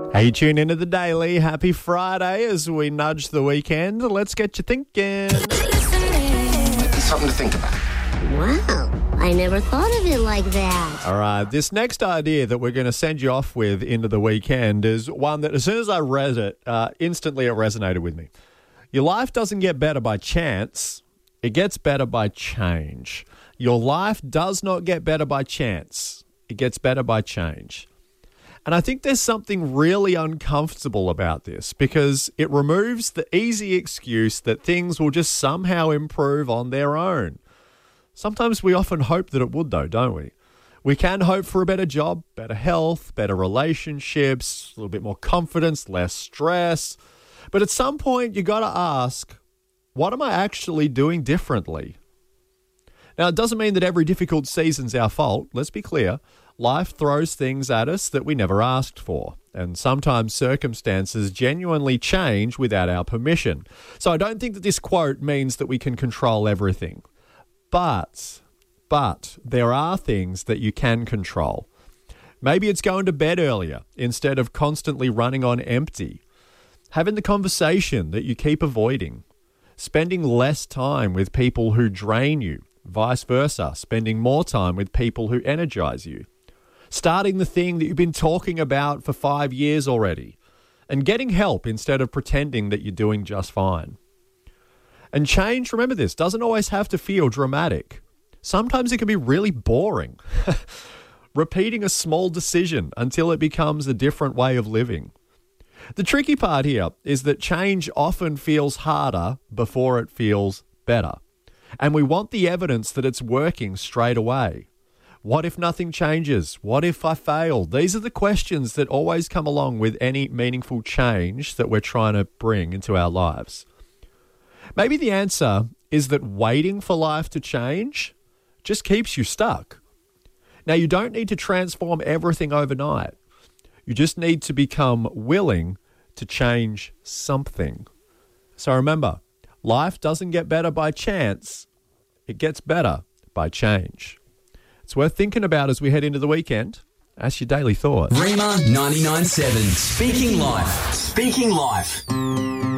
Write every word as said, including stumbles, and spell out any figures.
Hey, tune into the Daily. Happy Friday as we nudge the weekend. Let's get you thinking. Something to think about. Wow, I never thought of it like that. All right, this next idea that we're going to send you off with into the weekend is one that as soon as I read it, uh, instantly it resonated with me. Your life doesn't get better by chance. It gets better by change. Your life does not get better by chance. It gets better by change. And I think there's something really uncomfortable about this because it removes the easy excuse that things will just somehow improve on their own. Sometimes we often hope that it would though, don't we? We can hope for a better job, better health, better relationships, a little bit more confidence, less stress. But at some point you got to ask, what am I actually doing differently? Now, it doesn't mean that every difficult season's our fault. Let's be clear. Life throws things at us that we never asked for, and sometimes circumstances genuinely change without our permission. So I don't think that this quote means that we can control everything. But, but there are things that you can control. Maybe it's going to bed earlier instead of constantly running on empty. Having the conversation that you keep avoiding. Spending less time with people who drain you. Vice versa, spending more time with people who energize you. Starting the thing that you've been talking about for five years already. And getting help instead of pretending that you're doing just fine. And change, remember this, doesn't always have to feel dramatic. Sometimes it can be really boring. Repeating a small decision until it becomes a different way of living. The tricky part here is that change often feels harder before it feels better. And we want the evidence that it's working straight away. What if nothing changes? What if I fail? These are the questions that always come along with any meaningful change that we're trying to bring into our lives. Maybe the answer is that waiting for life to change just keeps you stuck. Now, you don't need to transform everything overnight. You just need to become willing to change something. So remember, life doesn't get better by chance. It gets better by change. It's worth thinking about as we head into the weekend. That's your daily thought. Rima ninety-nine point seven. Speaking Life. Speaking Life.